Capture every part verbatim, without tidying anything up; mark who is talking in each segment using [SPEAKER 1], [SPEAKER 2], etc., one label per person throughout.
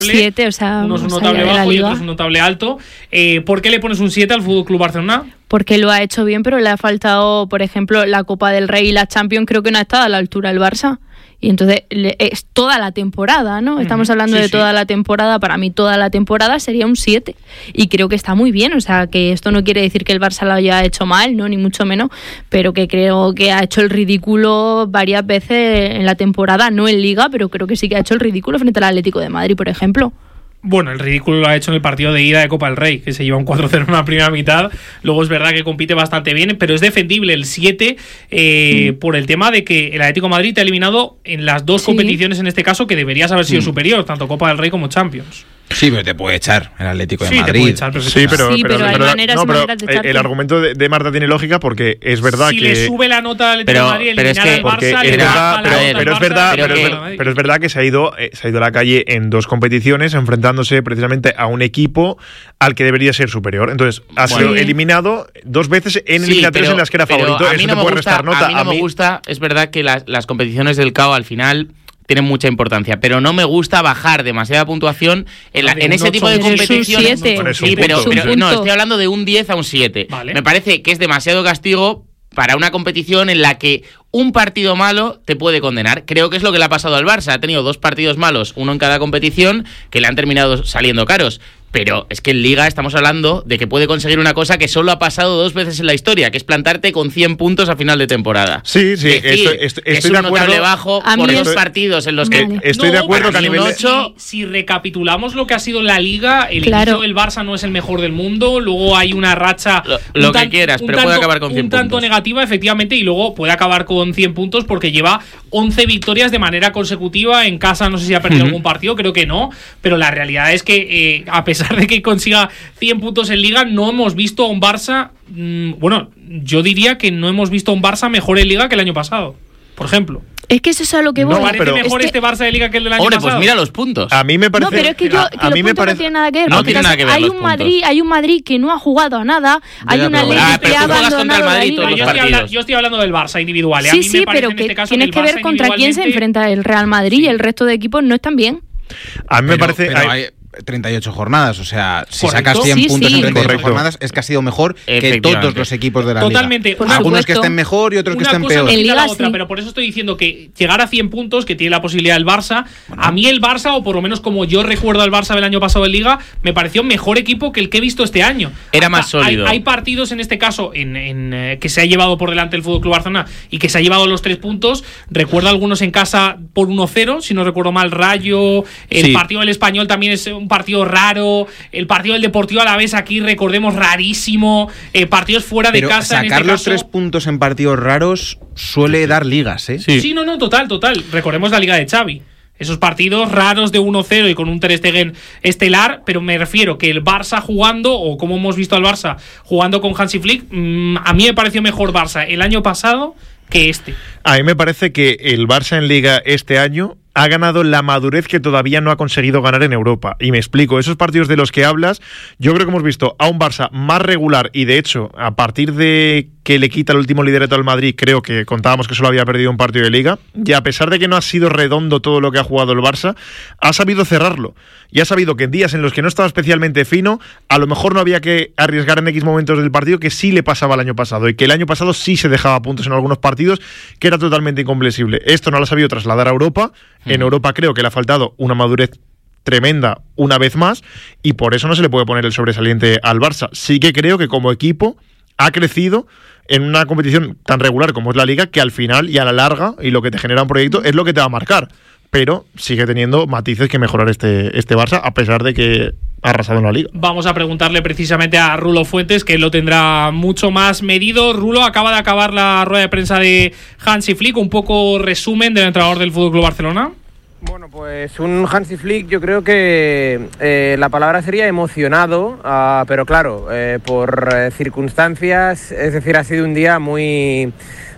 [SPEAKER 1] siete, o sea,
[SPEAKER 2] uno es un notable bajo y otro es un notable alto. Eh, ¿Por qué le pones un siete al F C Barcelona?
[SPEAKER 1] Porque lo ha hecho bien, pero le ha faltado, por ejemplo, la Copa del Rey y la Champions, creo que no ha estado a la altura del Barça. Y entonces es toda la temporada, ¿no? Estamos hablando sí, de toda sí. la temporada. Para mí toda la temporada sería un siete. Y creo que está muy bien. O sea, que esto no quiere decir que el Barça lo haya hecho mal, ¿no? Ni mucho menos. Pero que creo que ha hecho el ridículo varias veces en la temporada. No en Liga, pero creo que sí que ha hecho el ridículo frente al Atlético de Madrid, por ejemplo.
[SPEAKER 2] Bueno, el ridículo lo ha hecho en el partido de ida de Copa del Rey, que se lleva un cuatro cero en la primera mitad. Luego es verdad que compite bastante bien, pero es defendible el siete eh, mm. por el tema de que el Atlético de Madrid te ha eliminado en las dos sí. competiciones, en este caso, que deberías haber sido mm. superior, tanto Copa del Rey como Champions.
[SPEAKER 3] Sí, pero te puede echar el Atlético de
[SPEAKER 2] sí,
[SPEAKER 3] Madrid.
[SPEAKER 2] Te puede echar,
[SPEAKER 4] sí, pero,
[SPEAKER 1] sí, pero, pero hay
[SPEAKER 4] pero,
[SPEAKER 1] maneras
[SPEAKER 4] no,
[SPEAKER 1] y
[SPEAKER 4] pero
[SPEAKER 1] maneras de echarte.
[SPEAKER 4] El argumento de, de Marta tiene lógica porque es verdad
[SPEAKER 2] si
[SPEAKER 4] que...
[SPEAKER 2] Si le sube la nota al Atlético
[SPEAKER 3] pero,
[SPEAKER 2] de Madrid,
[SPEAKER 3] pero
[SPEAKER 2] eliminar
[SPEAKER 3] es que,
[SPEAKER 2] al Barça,
[SPEAKER 4] le
[SPEAKER 2] baja
[SPEAKER 4] la pero,
[SPEAKER 2] nota
[SPEAKER 4] pero,
[SPEAKER 2] al
[SPEAKER 4] es verdad,
[SPEAKER 2] Barça,
[SPEAKER 4] pero,
[SPEAKER 2] que...
[SPEAKER 4] pero es verdad que se ha ido eh, se ha ido a la calle en dos competiciones enfrentándose precisamente a un equipo al que debería ser superior. Entonces, ha
[SPEAKER 3] bueno,
[SPEAKER 4] sido
[SPEAKER 3] sí.
[SPEAKER 4] eliminado dos veces en
[SPEAKER 3] sí,
[SPEAKER 4] eliminatorias
[SPEAKER 3] pero,
[SPEAKER 4] en las que era
[SPEAKER 3] pero
[SPEAKER 4] favorito.
[SPEAKER 3] A mí
[SPEAKER 4] Eso
[SPEAKER 3] no
[SPEAKER 4] te
[SPEAKER 3] me
[SPEAKER 4] puede
[SPEAKER 3] gusta,
[SPEAKER 4] restar nota.
[SPEAKER 3] A mí no
[SPEAKER 4] a mí...
[SPEAKER 3] me gusta, es verdad que las, las competiciones del C A O al final tienen mucha importancia, pero no me gusta bajar demasiada puntuación en, la, en ese tipo de competiciones. Sí, pero, pero no, estoy hablando de un diez a un siete. Vale. Me parece que es demasiado castigo para una competición en la que un partido malo te puede condenar. Creo que es lo que le ha pasado al Barça. Ha tenido dos partidos malos, uno en cada competición, que le han terminado saliendo caros. Pero es que en Liga estamos hablando de que puede conseguir una cosa que solo ha pasado dos veces en la historia, que es plantarte con cien puntos a final de temporada.
[SPEAKER 4] Sí, sí,
[SPEAKER 3] Decir,
[SPEAKER 4] estoy, estoy, estoy
[SPEAKER 3] es un
[SPEAKER 4] de acuerdo.
[SPEAKER 3] notable bajo
[SPEAKER 1] a
[SPEAKER 3] por
[SPEAKER 1] los
[SPEAKER 3] es... partidos en los que...
[SPEAKER 1] Vale.
[SPEAKER 4] Estoy
[SPEAKER 2] no,
[SPEAKER 4] de acuerdo que a nivel de...
[SPEAKER 2] si, si recapitulamos lo que ha sido la Liga, el
[SPEAKER 1] claro.
[SPEAKER 2] inicio del Barça no es el mejor del mundo, luego hay una racha...
[SPEAKER 3] Lo, lo tan, que quieras, pero
[SPEAKER 2] tanto,
[SPEAKER 3] puede acabar con cien
[SPEAKER 2] un tanto
[SPEAKER 3] puntos.
[SPEAKER 2] negativa, efectivamente, y luego puede acabar con cien puntos porque lleva once victorias de manera consecutiva. En casa no sé si ha perdido uh-huh. algún partido, creo que no, pero la realidad es que eh, a pesar de que consiga cien puntos en Liga, no hemos visto a un Barça, mmm, bueno, yo diría que no hemos visto a un Barça mejor en Liga que el año pasado, por ejemplo.
[SPEAKER 1] Es que eso es a lo que voy.
[SPEAKER 2] ¿No parece
[SPEAKER 4] pero
[SPEAKER 2] mejor
[SPEAKER 1] es
[SPEAKER 2] este
[SPEAKER 1] que...
[SPEAKER 2] Barça de Liga que el del año
[SPEAKER 3] Hombre,
[SPEAKER 2] pasado?
[SPEAKER 3] pues mira los puntos.
[SPEAKER 4] A mí me parece...
[SPEAKER 1] No, pero es que, yo,
[SPEAKER 4] a,
[SPEAKER 1] que
[SPEAKER 4] a
[SPEAKER 1] los
[SPEAKER 4] mí
[SPEAKER 1] puntos
[SPEAKER 4] me parece...
[SPEAKER 1] no tienen nada que ver.
[SPEAKER 3] No tiene nada que ver
[SPEAKER 1] hay
[SPEAKER 3] los
[SPEAKER 1] un
[SPEAKER 3] puntos.
[SPEAKER 1] Madrid, hay un Madrid que no ha jugado a nada, hay
[SPEAKER 3] Ya,
[SPEAKER 1] una
[SPEAKER 3] pero,
[SPEAKER 1] ley
[SPEAKER 3] ah,
[SPEAKER 1] que ha abandonado la Liga.
[SPEAKER 2] Yo estoy, hablando, yo estoy hablando del Barça individual. ¿eh?
[SPEAKER 1] Sí,
[SPEAKER 2] a mí
[SPEAKER 1] sí,
[SPEAKER 2] me parece
[SPEAKER 1] pero
[SPEAKER 2] en
[SPEAKER 1] que
[SPEAKER 2] este caso
[SPEAKER 1] tienes
[SPEAKER 2] que,
[SPEAKER 1] que ver contra quién se enfrenta el Real Madrid y el resto de equipos no están bien.
[SPEAKER 4] A mí me
[SPEAKER 3] pero,
[SPEAKER 4] parece...
[SPEAKER 3] Pero hay... treinta y ocho jornadas, o sea, si
[SPEAKER 2] Correcto.
[SPEAKER 3] sacas cien
[SPEAKER 1] sí,
[SPEAKER 3] puntos
[SPEAKER 1] sí.
[SPEAKER 3] en treinta y ocho
[SPEAKER 4] Correcto.
[SPEAKER 3] jornadas es que ha sido mejor que todos los equipos de la
[SPEAKER 2] Totalmente.
[SPEAKER 3] Liga.
[SPEAKER 2] Una,
[SPEAKER 3] Algunos
[SPEAKER 1] supuesto.
[SPEAKER 3] que estén mejor y otros que
[SPEAKER 2] una
[SPEAKER 3] estén
[SPEAKER 2] cosa
[SPEAKER 3] peor.
[SPEAKER 2] no quita
[SPEAKER 1] En
[SPEAKER 2] la
[SPEAKER 1] Liga,
[SPEAKER 2] otra,
[SPEAKER 1] sí.
[SPEAKER 2] pero por eso estoy diciendo que llegar a cien puntos, que tiene la posibilidad el Barça, bueno. a mí el Barça, o por lo menos como yo recuerdo al Barça del año pasado en Liga, me pareció mejor equipo que el que he visto este año.
[SPEAKER 3] Era
[SPEAKER 2] Hasta
[SPEAKER 3] más sólido.
[SPEAKER 2] Hay, hay partidos en este caso en, en eh, que se ha llevado por delante el F C Barcelona y que se ha llevado los tres puntos. Recuerdo algunos en casa por uno cero, si no recuerdo mal, Rayo. El
[SPEAKER 3] sí.
[SPEAKER 2] partido del Español también es un partido raro. El partido del Deportivo Alavés aquí, recordemos, rarísimo. Eh, partidos fuera
[SPEAKER 3] pero
[SPEAKER 2] de casa.
[SPEAKER 3] Sacar
[SPEAKER 2] en este
[SPEAKER 3] los
[SPEAKER 2] caso,
[SPEAKER 3] tres puntos en partidos raros suele sí. dar ligas, ¿eh?
[SPEAKER 2] Sí. sí, no, no, total, total. Recordemos la Liga de Xavi. Esos partidos raros de uno cero y con un Ter Stegen estelar, pero me refiero que el Barça jugando, o como hemos visto al Barça jugando con Hansi Flick, mmm, a mí me pareció mejor Barça el año pasado que este.
[SPEAKER 4] A mí me parece que el Barça en Liga este año ha ganado la madurez que todavía no ha conseguido ganar en Europa. Y me explico, esos partidos de los que hablas, yo creo que hemos visto a un Barça más regular y de hecho, a partir de que le quita el último liderato al Madrid, creo que contábamos que solo había perdido un partido de Liga, y a pesar de que no ha sido redondo todo lo que ha jugado el Barça, ha sabido cerrarlo. Y ha sabido que en días en los que no estaba especialmente fino, a lo mejor no había que arriesgar en X momentos del partido, que sí le pasaba el año pasado, y que el año pasado sí se dejaba puntos en algunos partidos, que era totalmente incomprensible. Esto no lo ha sabido trasladar a Europa. En Europa creo que le ha faltado una madurez tremenda una vez más y por eso no se le puede poner el sobresaliente al Barça. Sí que creo que como equipo ha crecido en una competición tan regular como es la Liga, que al final y a la larga, y lo que te genera un proyecto es lo que te va a marcar, pero sigue teniendo matices que mejorar este, este Barça, a pesar de que ha arrasado en la Liga.
[SPEAKER 2] Vamos a preguntarle precisamente a Rulo Fuentes, que lo tendrá mucho más medido. Rulo, acaba de acabar la rueda de prensa de Hansi Flick, un poco resumen del entrenador del F C Barcelona.
[SPEAKER 5] Bueno, pues un Hansi Flick, yo creo que eh, la palabra sería emocionado, uh, pero claro, eh, por eh, circunstancias, es decir, ha sido un día muy,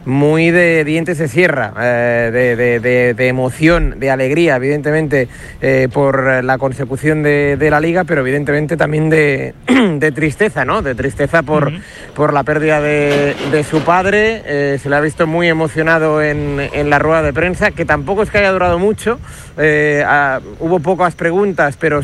[SPEAKER 5] muy de dientes de sierra, eh, de, de, de, de emoción, de alegría, evidentemente, eh, por la consecución de, de la Liga, pero evidentemente también de, de tristeza, ¿no? De tristeza por, uh-huh. por la pérdida de, de su padre. Eh, se le ha visto muy emocionado en, en la rueda de prensa, que tampoco es que haya durado mucho. Eh, ah, hubo pocas preguntas, pero